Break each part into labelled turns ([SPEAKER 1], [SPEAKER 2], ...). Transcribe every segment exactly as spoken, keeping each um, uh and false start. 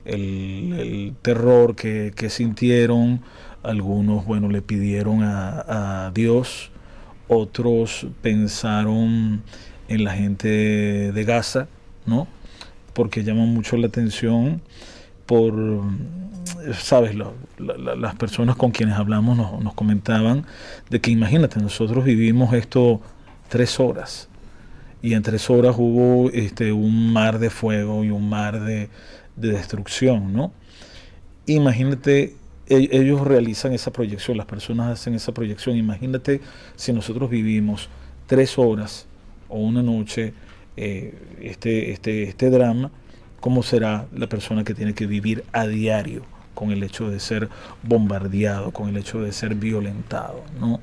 [SPEAKER 1] el, el terror que, que sintieron. Algunos, bueno, le pidieron a, a Dios, otros pensaron en la gente de Gaza, ¿no? Porque llama mucho la atención por, sabes, lo, la, la, las personas con quienes hablamos nos, nos comentaban de que imagínate, nosotros vivimos esto tres horas y en tres horas hubo este, un mar de fuego y un mar de, de destrucción, ¿no? Imagínate, e- ellos realizan esa proyección, las personas hacen esa proyección. Imagínate si nosotros vivimos tres horas o una noche eh, este, este, este drama, ¿cómo será la persona que tiene que vivir a diario con el hecho de ser bombardeado, con el hecho de ser violentado, ¿no?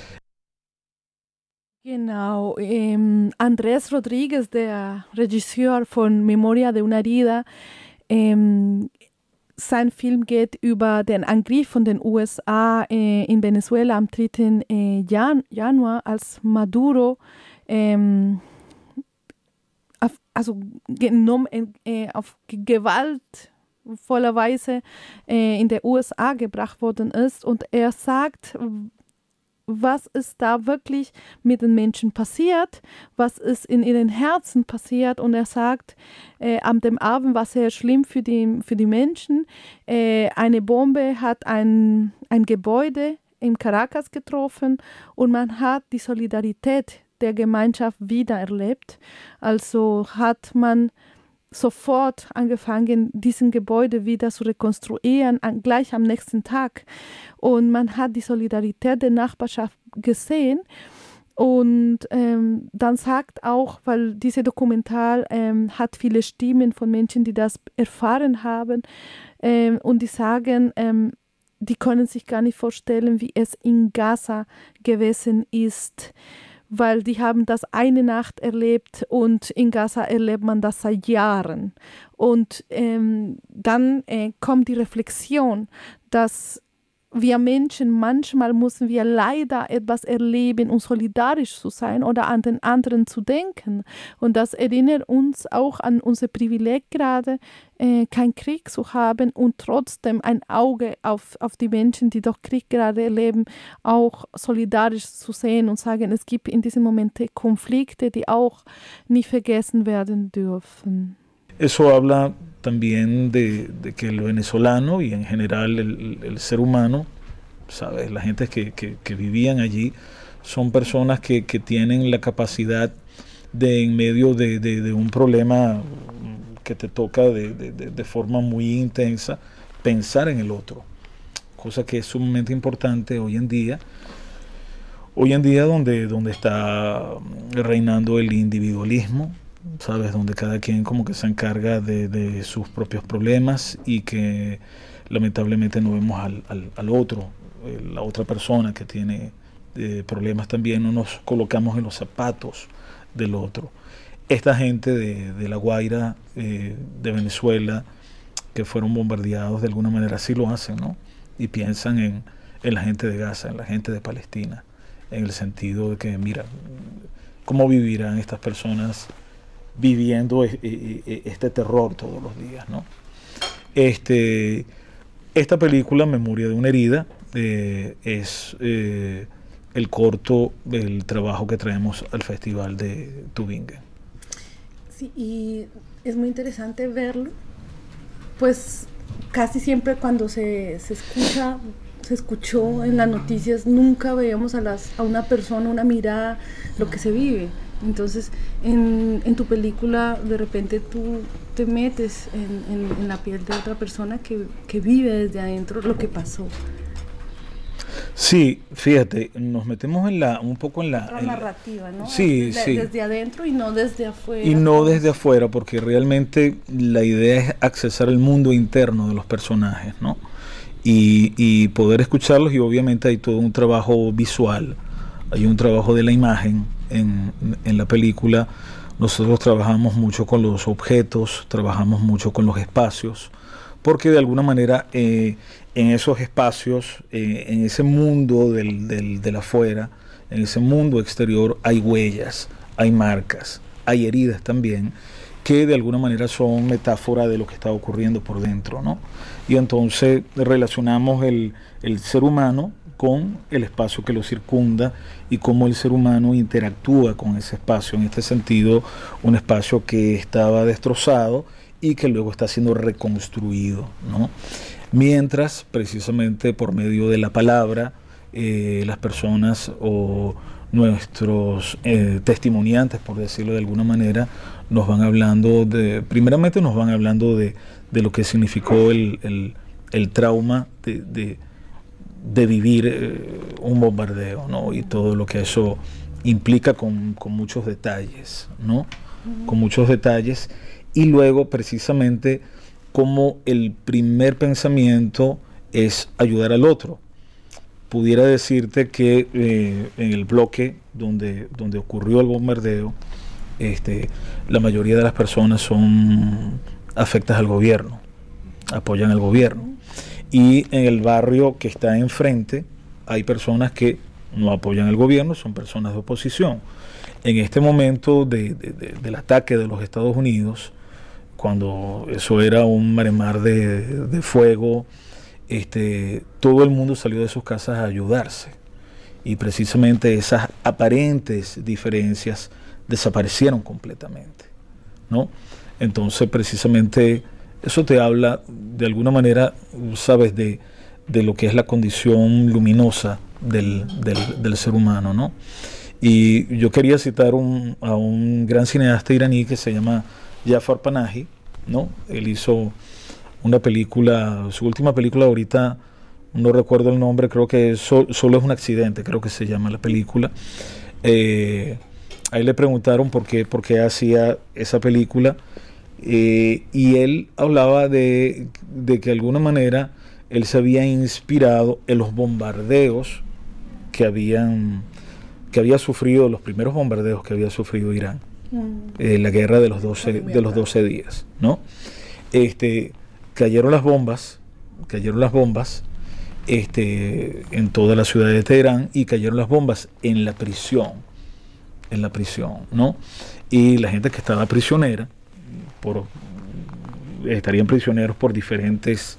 [SPEAKER 2] Genau, ähm, Andrés Rodriguez, der Regisseur von Memoria de una herida, ähm, sein Film geht über den Angriff von den U S A äh, in Venezuela am dritten Äh, Jan Januar, als Maduro ähm, auf, also genommen, äh, auf gewaltvolle Weise äh, in der U S A gebracht worden ist. Und er sagt, was ist da wirklich mit den Menschen passiert, was ist in ihren Herzen passiert. Und er sagt, äh, am dem Abend war sehr schlimm für die, für die Menschen. Äh, eine Bombe hat ein, ein Gebäude in Caracas getroffen und man hat die Solidarität der Gemeinschaft wieder erlebt. Also hat man sofort angefangen, diesen Gebäude wieder zu rekonstruieren, an, gleich am nächsten Tag. Und man hat die Solidarität der Nachbarschaft gesehen. Und ähm, dann sagt auch, weil diese Dokumentar ähm, hat viele Stimmen von Menschen, die das erfahren haben, ähm, und die sagen, ähm, die können sich gar nicht vorstellen, wie es in Gaza gewesen ist, weil die haben das eine Nacht erlebt und in Gaza erlebt man das seit Jahren. Und ähm, dann äh, kommt die Reflexion, dass wir Menschen, manchmal müssen wir leider etwas erleben, um solidarisch zu sein oder an den anderen zu denken. Und das erinnert uns auch an unser Privileg gerade, äh, keinen Krieg zu haben und trotzdem ein Auge auf, auf die Menschen, die doch Krieg gerade erleben, auch solidarisch zu sehen und sagen, es gibt in diesem Moment Konflikte, die auch nicht vergessen werden dürfen.
[SPEAKER 1] Eso habla también de, de que el venezolano y en general el, el ser humano, ¿sabes? La gente que, que, que vivían allí son personas que, que tienen la capacidad de, en medio de, de, de un problema que te toca de, de, de, de forma muy intensa, pensar en el otro, cosa que es sumamente importante hoy en día. Hoy en día donde, donde está reinando el individualismo, ¿sabes? Donde cada quien como que se encarga de, de sus propios problemas y que lamentablemente no vemos al, al, al otro, eh, la otra persona que tiene eh, problemas también, no nos colocamos en los zapatos del otro. Esta gente de, de La Guaira, eh, de Venezuela, que fueron bombardeados de alguna manera, sí lo hacen, ¿no? Y piensan en, en la gente de Gaza, en la gente de Palestina, en el sentido de que, mira, ¿cómo vivirán estas personas viviendo este terror todos los días, ¿no? Este, esta película, Memoria de una herida, eh, es eh, el corto, el trabajo que traemos al Festival de Tübingen.
[SPEAKER 2] Sí, y es muy interesante verlo, pues casi siempre cuando se, se escucha, se escuchó en las noticias, nunca veíamos a, las, a una persona, una mirada, lo que se vive. Entonces, en, en tu película, de repente tú te metes en, en, en la piel de otra persona que, que vive desde adentro lo que pasó.
[SPEAKER 1] Sí, fíjate, nos metemos en la, un poco en la...
[SPEAKER 2] Otra
[SPEAKER 1] en
[SPEAKER 2] narrativa, ¿no?
[SPEAKER 1] Sí,
[SPEAKER 2] desde,
[SPEAKER 1] sí.
[SPEAKER 2] Desde adentro y no desde afuera.
[SPEAKER 1] Y no desde afuera, porque realmente la idea es accesar al mundo interno de los personajes, ¿no? Y, y poder escucharlos, y obviamente hay todo un trabajo visual, hay un trabajo de la imagen en, en la película. Nosotros trabajamos mucho con los objetos, trabajamos mucho con los espacios, porque de alguna manera eh, en esos espacios, eh, en ese mundo del, del, del afuera, en ese mundo exterior hay huellas, hay marcas, hay heridas también, que de alguna manera son metáfora de lo que está ocurriendo por dentro, ¿no? Y entonces relacionamos el, el ser humano con el espacio que lo circunda y cómo el ser humano interactúa con ese espacio. En este sentido, un espacio que estaba destrozado y que luego está siendo reconstruido, ¿no? Mientras, precisamente por medio de la palabra, eh, las personas o nuestros eh, testimoniantes, por decirlo de alguna manera, nos van hablando de, primeramente nos van hablando de, de lo que significó el, el, el trauma de, de, de vivir eh, un bombardeo, ¿no? Y todo lo que eso implica con, con muchos detalles, ¿no? Uh-huh. Con muchos detalles. Y luego, precisamente, como el primer pensamiento es ayudar al otro. Pudiera decirte que eh, en el bloque donde, donde ocurrió el bombardeo, este, la mayoría de las personas son afectas al gobierno, apoyan al gobierno. Y en el barrio que está enfrente hay personas que no apoyan al gobierno, son personas de oposición. En este momento de, de, de, del ataque de los Estados Unidos, cuando eso era un maremar de, de fuego, este, todo el mundo salió de sus casas a ayudarse. Y precisamente esas aparentes diferencias desaparecieron completamente, ¿no? Entonces, precisamente, eso te habla, de alguna manera, sabes, de, de lo que es la condición luminosa del, del, del ser humano, ¿no? Y yo quería citar un, a un gran cineasta iraní que se llama Jafar Panahi, ¿no? Él hizo una película, su última película ahorita, no recuerdo el nombre, creo que so, solo es un accidente, creo que se llama la película. Eh, ahí le preguntaron por qué, por qué hacía esa película, eh, y él hablaba de, de que de alguna manera él se había inspirado en los bombardeos que habían que había sufrido, los primeros bombardeos que había sufrido Irán, mm. eh, la guerra de los doce, de los doce días, ¿no? Este, cayeron las bombas, cayeron las bombas este, en toda la ciudad de Teherán, y cayeron las bombas en la prisión, en la prisión, ¿no? Y la gente que estaba prisionera, por, estarían prisioneros por diferentes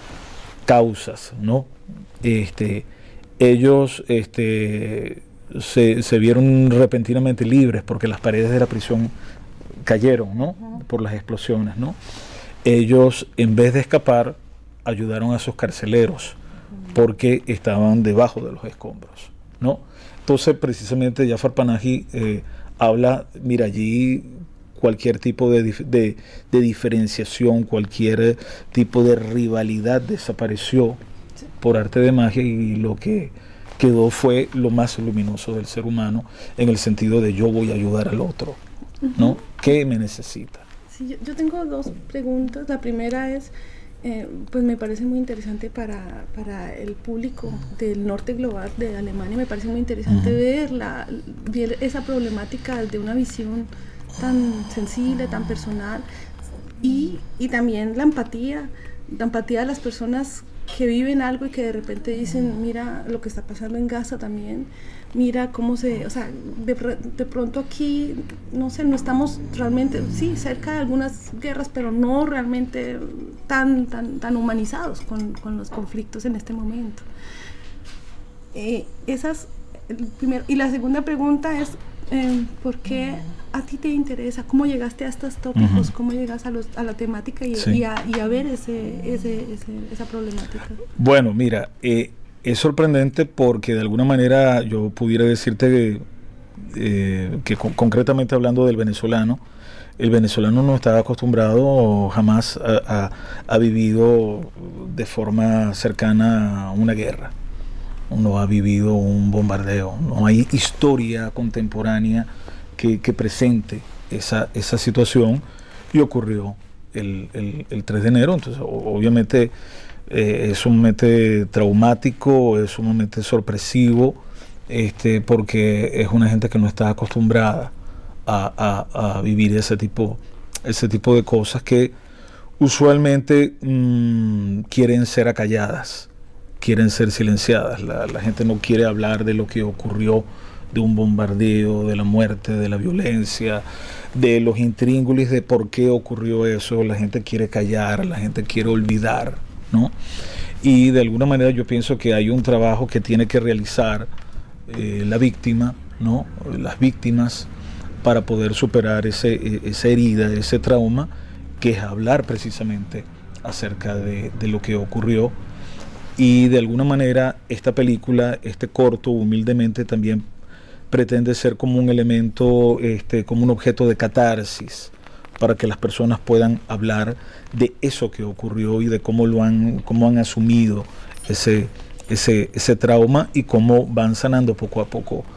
[SPEAKER 1] causas, ¿no? Este, ellos este, se, se vieron repentinamente libres porque las paredes de la prisión cayeron, ¿no? Por las explosiones, ¿no? Ellos, en vez de escapar, ayudaron a sus carceleros porque estaban debajo de los escombros, ¿no? Entonces, precisamente, Jafar Panahi eh, habla, mira, allí cualquier tipo de, de, de diferenciación, cualquier tipo de rivalidad desapareció sí. por arte de magia, y lo que quedó fue lo más luminoso del ser humano, en el sentido de yo voy a ayudar al otro, ¿no? Uh-huh. ¿Qué me necesita?
[SPEAKER 2] Sí, yo, yo tengo dos preguntas. La primera es, eh, pues me parece muy interesante para, para el público del norte global de Alemania, me parece muy interesante uh-huh. ver, la, ver esa problemática de una visión tan sensible, tan personal, y, y también la empatía, la empatía de las personas que viven algo y que de repente dicen, mira lo que está pasando en Gaza también, mira cómo se, o sea, de, de pronto aquí, no sé, no estamos realmente, sí, cerca de algunas guerras, pero no realmente tan, tan, tan humanizados con, con los conflictos en este momento. Eh, esas, el primero, y la segunda pregunta es, eh, ¿por qué a ti te interesa? ¿Cómo llegaste a estos tópicos? Uh-huh. ¿Cómo llegas a, los, a la temática y, sí. y, a, y a ver ese, ese, ese, esa problemática?
[SPEAKER 1] Bueno, mira, eh, es sorprendente porque de alguna manera yo pudiera decirte que, eh, que con, concretamente hablando del venezolano, el venezolano no está acostumbrado, jamás ha, ha, ha vivido de forma cercana a una guerra, no ha vivido un bombardeo, no hay historia contemporánea que, que presente esa, esa situación, y ocurrió el, el, el tres de enero. Entonces obviamente eh, es sumamente traumático, es sumamente sorpresivo, este, porque es una gente que no está acostumbrada a, a, a vivir ese tipo, ese tipo de cosas que usualmente mmm, quieren ser acalladas, quieren ser silenciadas. La, la gente no quiere hablar de lo que ocurrió, de un bombardeo, de la muerte, de la violencia, de los intríngulis de por qué ocurrió eso. La gente quiere callar, la gente quiere olvidar, ¿no? Y de alguna manera yo pienso que hay un trabajo que tiene que realizar eh, la víctima, ¿no? Las víctimas, para poder superar ese, esa herida, ese trauma, que es hablar precisamente acerca de, de lo que ocurrió. Y de alguna manera esta película, este corto, humildemente también pretende ser como un elemento, este, como un objeto de catarsis, para que las personas puedan hablar de eso que ocurrió y de cómo lo han, cómo han asumido ese, ese, ese trauma y cómo van sanando poco a poco.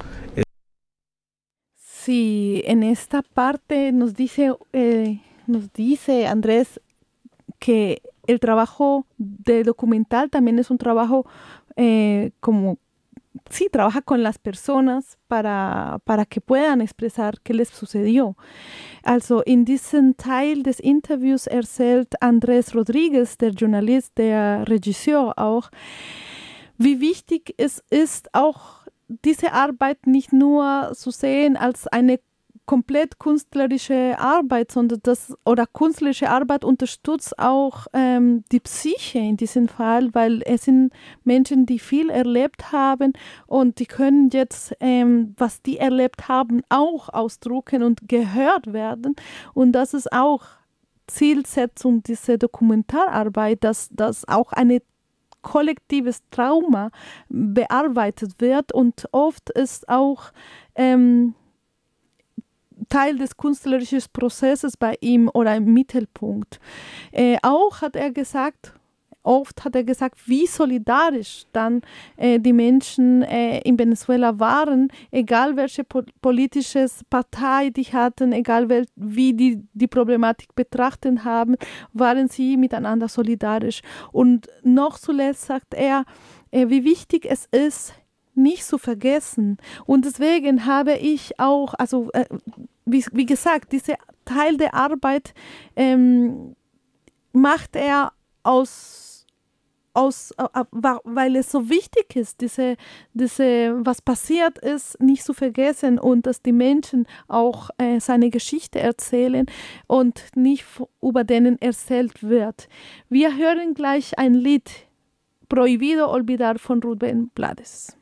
[SPEAKER 2] Sí, en esta parte nos dice, eh, nos dice Andrés que el trabajo de documental también es un trabajo eh, como, sí, trabaja con las personas para, para que puedan expresar qué les sucedió. Also in diesem Teil des Interviews erzählt Andrés Rodriguez, der Journalist, der Regisseur auch, wie wichtig es ist, auch diese Arbeit nicht nur zu sehen als eine komplett künstlerische Arbeit, sondern das, oder künstlerische Arbeit unterstützt auch ähm, die Psyche in diesem Fall, weil es sind Menschen, die viel erlebt haben und die können jetzt, ähm, was die erlebt haben, auch ausdrücken und gehört werden. Und das ist auch Zielsetzung dieser Dokumentararbeit, dass das auch eine kollektives Trauma bearbeitet wird und oft ist auch ähm, Teil des künstlerischen Prozesses bei ihm oder im Mittelpunkt. Äh, auch hat er gesagt, oft hat er gesagt, wie solidarisch dann äh, die Menschen äh, in Venezuela waren, egal welche po- politische Partei die hatten, egal wel- wie die die Problematik betrachtet haben, waren sie miteinander solidarisch. Und noch zuletzt sagt er, äh, wie wichtig es ist, nicht zu vergessen. Und deswegen habe ich auch, also äh, wie, wie gesagt, dieser Teil der Arbeit ähm, macht er aus, aus äh, weil es so wichtig ist, diese, diese, was passiert ist, nicht zu vergessen und dass die Menschen auch äh, seine Geschichte erzählen und nicht über denen erzählt wird. Wir hören gleich ein Lied, Prohibido Olvidar von Rubén Blades.